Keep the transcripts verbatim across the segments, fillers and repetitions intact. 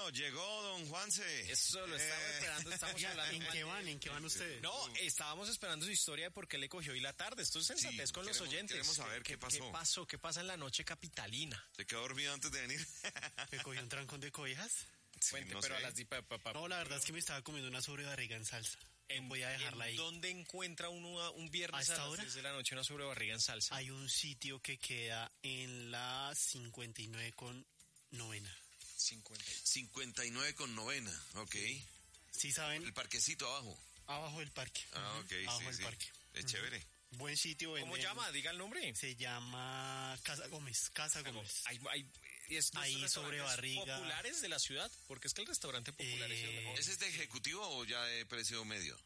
llegó don Juanse. Eso lo estaba Eh. esperando, estamos hablando. ¿En qué van? ¿En qué van ustedes? No, estábamos esperando su historia de por qué le cogió hoy la tarde. Esto es sensatez Sí, con los queremos- oyentes. queremos saber qué pasó. ¿Qué pasó? ¿Qué pasa en la noche capitalina? ¿Se quedó dormido antes de venir? ¿Me cogió un trancón de cobijas? Sí, Cuente, no pero sé. a las di- pa- pa- pa- No, la verdad es que me estaba comiendo una sobrebarriga en salsa. en- Voy a dejarla ¿en ahí. ¿Dónde encuentra uno a- un viernes ¿A esta a, las hora? diez de la noche una sobrebarriga en salsa? Hay un sitio que queda en la cincuenta y nueve con novena. cincuenta. cincuenta y nueve con novena, ok. ¿Sí saben? El parquecito abajo. Abajo del parque. Ah, Ujú, ok, Abajo sí, del sí. parque. Es chévere. Buen sitio. ¿Cómo venden- llama? Diga el nombre. Se llama Casa Gómez. Casa Gómez. Hay, hay, y es de Ahí esos sobre restaurantes barriga. populares de la ciudad, porque es que el restaurante popular es el Eh, mejor. ¿Ese es de ejecutivo o ya de precio medio?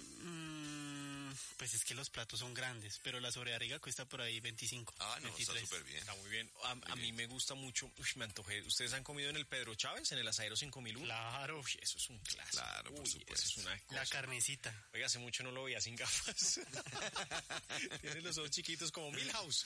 Mm, pues es que los platos son grandes, pero la sobrebarriga cuesta por ahí veinticinco. Ah, no, está veintitrés. súper bien. Está muy bien. A, a mí me gusta mucho. Uy, me antojé. ¿Ustedes han comido en el Pedro Chávez, en el Asadero cinco mil uno? Claro. Uy, eso es un clásico. Claro, por Uy, supuesto. Eso es una La cosa. carnecita. Oiga, hace mucho no lo veía sin gafas. Tiene los ojos chiquitos como Milhouse.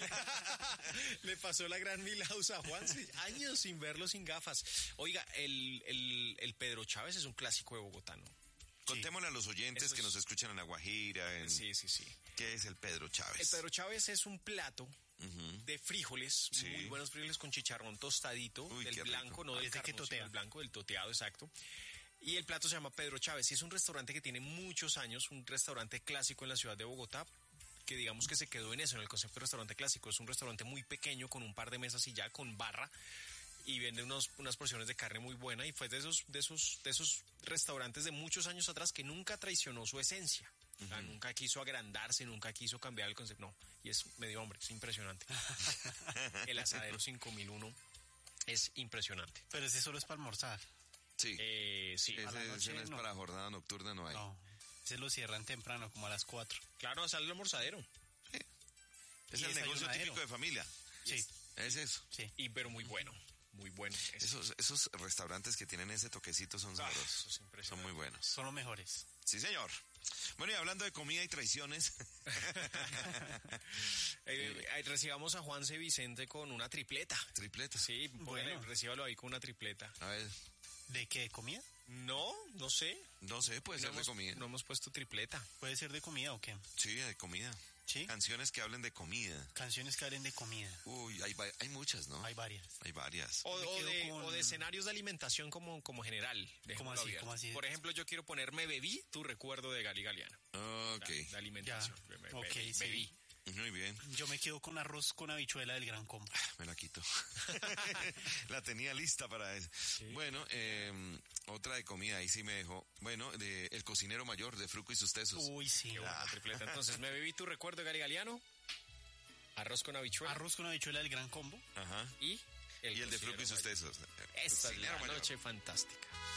Le pasó la gran Milhouse a Juan. Años sin verlo sin gafas. Oiga, el, el, el Pedro Chávez es un clásico de Bogotá, ¿no? Contémosle a los oyentes Eso que es- nos escuchan en La Guajira, en... Sí, sí, sí. ¿Qué es el Pedro Chávez? El Pedro Chávez es un plato Ujú. de frijoles, Sí. muy buenos frijoles con chicharrón tostadito, Uy, del qué blanco, rico. no del Ese que carnoso, totea. del blanco, del toteado, exacto. Y el plato se llama Pedro Chávez y es un restaurante que tiene muchos años, un restaurante clásico en la ciudad de Bogotá, que digamos que se quedó en eso, en el concepto de restaurante clásico. Es un restaurante muy pequeño con un par de mesas y ya, con barra, y vende unos, unas porciones de carne muy buena, y fue de esos, de esos, de esos restaurantes de muchos años atrás que nunca traicionó su esencia. O sea, nunca quiso agrandarse, nunca quiso cambiar el concepto. No, y es medio hombre, es impresionante. El Asadero cinco mil uno es impresionante. Pero ese solo es para almorzar. Sí. Eh, sí, ese, a la ese noche no es no. para jornada nocturna, no hay. No. Ese lo cierran temprano, como a las cuatro. claro, sale el almorzadero. Es y el negocio desayunadero. típico de familia. Sí. Es eso. Sí. Y pero muy bueno, muy bueno. Es- Esos, esos restaurantes que tienen ese toquecito son Ah, sabrosos. eso es impresionante. Son muy buenos. Son los mejores. Sí, señor. Bueno, y hablando de comida y traiciones, Eh, eh, recibamos a Juanse Vicente con una tripleta. tripleta. Sí, Bueno. bueno. Recíbalo ahí con una tripleta. A ver, ¿De qué? ¿Comida? No, no sé. no sé, puede no ser de hemos, comida. No hemos puesto tripleta. ¿Puede ser de comida o qué? Sí, de comida. Sí. Canciones que hablen de comida. Canciones que hablen de comida. Uy, hay, va- hay muchas, ¿no? Hay varias. Hay varias. O, Me o quedo de, con- o de escenarios de alimentación como, como general. dejémoslo ¿Cómo así? abierto. ¿Cómo así? Por ejemplo, yo quiero poner Me bebí tu recuerdo de Gali Galiano. Ok, De, de alimentación. Ya. Me- me- Ok, bebí, sí. bebí. muy bien. Yo me quedo con arroz con habichuela del Gran Combo. Me la quito. La tenía lista para eso. Bueno, eh, otra de comida, ahí sí me dejó. Bueno, de El Cocinero Mayor, de Fruco y sus Tesos. Uy, sí. Qué buena tripleta. Entonces, Me bebí tu recuerdo de Gali Galiano. Arroz con habichuela. Arroz con habichuela del Gran Combo. Ajá. Y Y el de Cocinero Fruco y sus Mayor. Tesos. Esa es Cocinero la Mayor. noche fantástica.